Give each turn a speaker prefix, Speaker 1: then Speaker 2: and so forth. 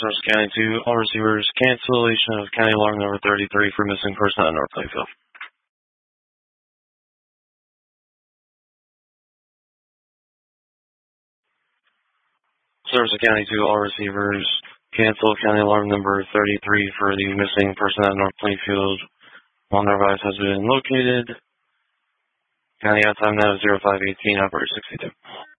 Speaker 1: Source County to all receivers, cancellation of county alarm number 33 for missing person at North Plainfield. Source County to all receivers, cancel county alarm number 33 for the missing person at North Plainfield. One device has been located. County out time now is 0518, operator 62.